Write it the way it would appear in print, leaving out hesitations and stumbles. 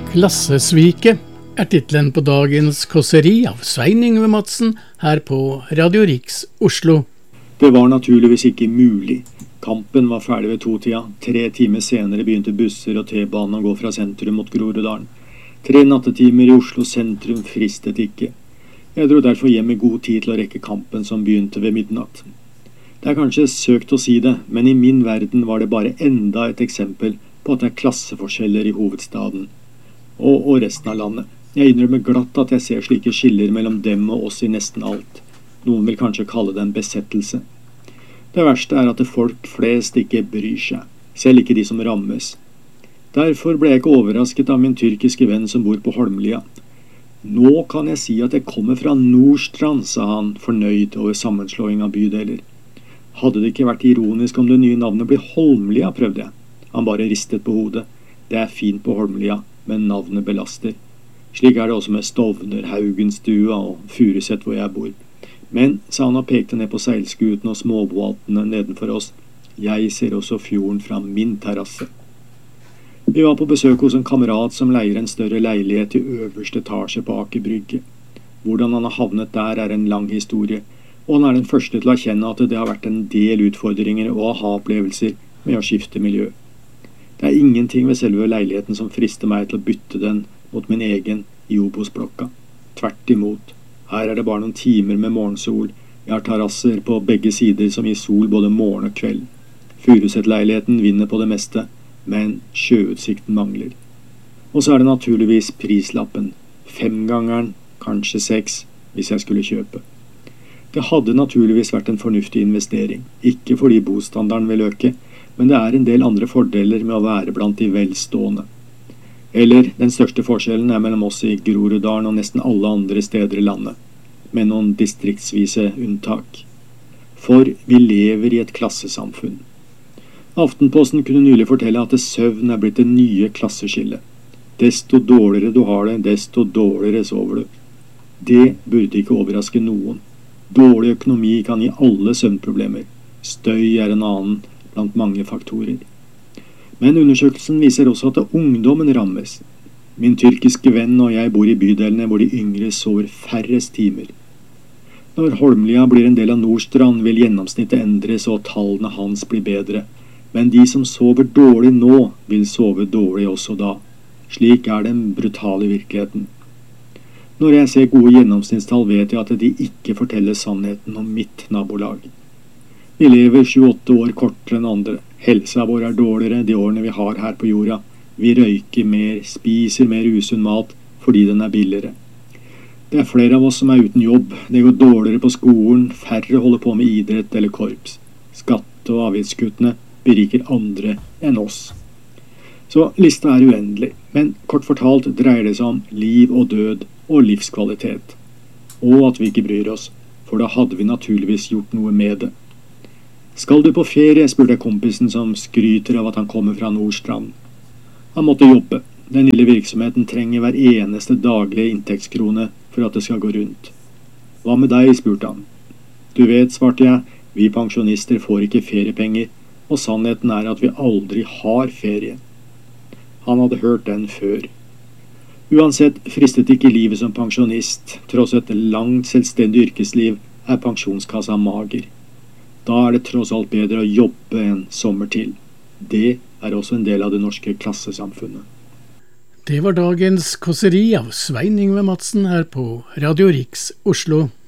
Klassesviket titlen på dagens kåseri av Svein Yngve Madsen her på Radio Riks Oslo. Det var naturligvis ikke mulig. Kampen var ferdig ved 2-tida. 3 timer senere begynte busser og T-banen å gå fra sentrum mot Groruddalen. 3 nattetimer i Oslo sentrum fristet ikke. Jeg dro derfor hjem i god tid til å rekke kampen som begynte ved midnatt. Det kanskje søkt å si det, men i min verden var det bare enda et eksempel på at det klasseforskjeller i hovedstaden og resten av landet. Jeg innrømmer glatt at jeg ser slike skiller mellom dem og oss i nesten alt. Noen vil kanskje kalle det en besettelse. Det verste at folk flest ikke bryr seg, selv ikke de som rammes. Derfor ble jeg ikke overrasket av min tyrkiske venn som bor på Holmlia. Nå kan jeg si at jeg kommer fra Nordstrand, sa han, fornøyd over sammenslåing av bydeler. Hadde det ikke vært ironisk om det nye navnet ble Holmlia, prøvde jeg. Han bare ristet på hodet. Det fint på Holmlia, men navnet belaster. Slik det også med Stovner, Haugenstua og Furuset hvor jeg bor. Men, sa han og pekte ned på seilskuten og småbåtene nedenfor oss, jeg ser også fjorden fra min terrasse. Vi var på besøk hos en kamerat som leier en større leilighet i øverste etasje på Aker Brygge. Hvordan han har havnet der en lang historie, og han den første til å erkjenne at det har vært en del utfordringer og aha-opplevelser med å skifte miljø. Det ingenting ved selve leiligheten som frister meg til å bytte den mot min egen i Obos-blokka. Tvert imot. Her det bare noen timer med morgensol. Jeg har terrasser på begge sider som gir sol både morgen og kveld. Furuset-leiligheten vinner på det meste, men sjøutsikten mangler. Og så det naturligvis prislappen. 5-gangeren, kanskje 6, hvis jeg skulle kjøpe. Det hadde naturligvis vært en fornuftig investering. Ikke fordi bostandarden vil øke, men det en del andre fordeler med å være blant de velstående. Eller den største forskjellen mellom oss i Groruddalen og nesten alle andre steder i landet, med noen distriktsvise unntak. For vi lever i et klassesamfunn. Aftenposten kunne nylig fortelle at søvn blitt det nye klasseskillet. Desto dårligere du har det, desto dårligere sover du. Det burde ikke overraske noen. Dårlig økonomi kan gi alle søvnproblemer. Støy en annen blant mange faktorer. Men undersøkelsen viser også at ungdommen rammes. Min tyrkiske venn og jeg bor i bydelene hvor de yngre sover færrest timer. Når Holmlia blir en del av Nordstrand vil gjennomsnittet endres og tallene hans bli bedre. Men de som sover dårlig nå vil sove dårlig også da. Slik den brutale virkeligheten. Når jeg ser gode gjennomsnittstall vet jeg at de ikke forteller sannheten om mitt nabolag. Vi lever 28 år kortere enn andre. Helsa vår dårligere de årene vi har her på jorda. Vi røyker mer, spiser mer usunn mat fordi den billigere. Det flere av oss som uten jobb. Det går dårligere på skolen, færre holder på med idrett eller korps. Skatte- og avgiftskuttene beriker andre enn oss. Så lista uendelig, men kort fortalt dreier det seg om liv og død og livskvalitet. Og at vi ikke bryr oss, for da hadde vi naturligvis gjort noe med det. Skal du på ferie, spurte jeg kompisen som skryter av at han kommer fra Nordstrand. Han måtte jobbe. Den lille virksomheten trenger hver eneste daglige inntektskrone for at det skal gå rundt. Hva med deg, spurte han. Du vet, svarte jeg, vi pensjonister får ikke feriepenger, og sannheten at vi aldri har ferie. Han hadde hørt den før. Uansett fristet ikke livet som pensjonist. Tross et langt selvstendig yrkesliv pensjonskassa mager. Da det tross alt bedre å jobbe en sommer til. Det også en del av det norske klassesamfunnet. Det var dagens kåseri av Svein Yngve Madsen her på Radio Riks Oslo.